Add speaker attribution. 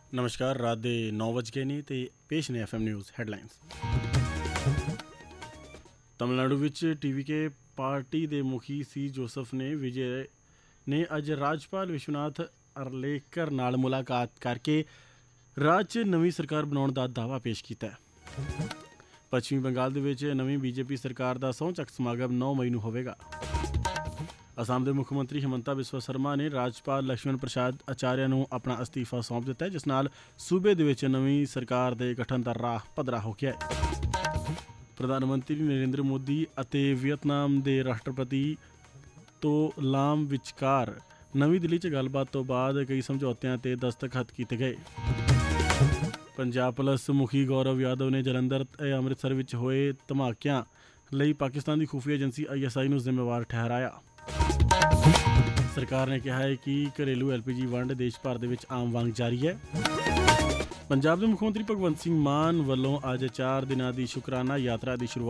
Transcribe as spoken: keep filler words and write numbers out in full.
Speaker 1: ਨਮਸਕਾਰ। ਰਾਤ ਦੇ ਨੌ ਵੱਜ ਗਏ ਨੇ ਅਤੇ ਪੇਸ਼ ਨੇ F M news headlines. Tamil Nadu ਵਿੱਚ ਟੀ ਵੀ ਕੇ ਪਾਰਟੀ ਦੇ ਮੁਖੀ ਸੀ ਜੋਸਫ ਨੇ ਵਿਜੇ ਨੇ ਅੱਜ ਰਾਜਪਾਲ ਵਿਸ਼ਵਨਾਥ ਅਰਲੇਕਰ ਨਾਲ ਮੁਲਾਕਾਤ ਕਰਕੇ ਰਾਜ 'ਚ ਨਵੀਂ ਸਰਕਾਰ ਬਣਾਉਣ ਦਾ ਦਾਅਵਾ ਪੇਸ਼ ਕੀਤਾ। ਪੱਛਮੀ ਬੰਗਾਲ ਦੇ ਵਿੱਚ ਨਵੀਂ ਬੀਜੇਪੀ ਸਰਕਾਰ ਦਾ ਸਹੁੰ ਚੱਕ ਸਮਾਗਮ ਨੌ ਮਈ ਨੂੰ ਹੋਵੇਗਾ। ਅਸਾਮ ਦੇ ਮੁੱਖ ਮੰਤਰੀ ਹਿਮੰਤਾ ਬਿਸਵਾ ਸਰਮਾ ਨੇ ਰਾਜਪਾਲ ਲਕਸ਼ਮਣ ਪ੍ਰਸਾਦ ਆਚਾਰਿਆ ਨੂੰ ਆਪਣਾ ਅਸਤੀਫਾ ਸੌਂਪ ਦਿੱਤਾ, ਜਿਸ ਨਾਲ ਸੂਬੇ ਦੇ ਵਿੱਚ ਨਵੀਂ ਸਰਕਾਰ ਦੇ ਗਠਨ ਦਾ ਰਾਹ ਪੱਧਰਾ ਹੋ ਗਿਆ ਹੈ। ਪ੍ਰਧਾਨ ਮੰਤਰੀ ਨਰਿੰਦਰ ਮੋਦੀ ਅਤੇ ਵੀਅਤਨਾਮ ਦੇ ਰਾਸ਼ਟਰਪਤੀ ਤੋ ਲਾਮ ਵਿਚਕਾਰ ਨਵੀਂ ਦਿੱਲੀ 'ਚ ਗੱਲਬਾਤ ਤੋਂ ਬਾਅਦ ਕਈ ਸਮਝੌਤਿਆਂ 'ਤੇ ਦਸਤਖਤ ਕੀਤੇ ਗਏ। ਪੰਜਾਬ ਪੁਲਿਸ ਮੁਖੀ ਗੌਰਵ ਯਾਦਵ ਨੇ ਜਲੰਧਰ ਅਤੇ ਅੰਮ੍ਰਿਤਸਰ ਵਿੱਚ ਹੋਏ ਧਮਾਕਿਆਂ ਲਈ ਪਾਕਿਸਤਾਨ ਦੀ ਖੁਫੀਆ ਏਜੰਸੀ ਆਈ ਐਸ ਆਈ ਨੂੰ ਜ਼ਿੰਮੇਵਾਰ ਠਹਿਰਾਇਆ। ਸਰਕਾਰ ਨੇ ਕਿਹਾ ਹੈ ਕਿ ਘਰੇਲੂ ਐਲ ਪੀ ਜੀ ਵੰਡ ਦੇਸ਼ ਭਰ ਦੇ ਵਿੱਚ ਆਮ ਵਾਂਗ ਜਾਰੀ ਹੈ। ਪੰਜਾਬ ਦੇ ਮੁੱਖ ਮੰਤਰੀ ਭਗਵੰਤ ਸਿੰਘ ਮਾਨ ਵੱਲੋਂ ਅੱਜ ਚਾਰ ਦਿਨਾਂ ਦੀ ਸ਼ੁਕਰਾਨਾ ਯਾਤਰਾ ਦੀ ਸ਼ੁਰੂਆਤ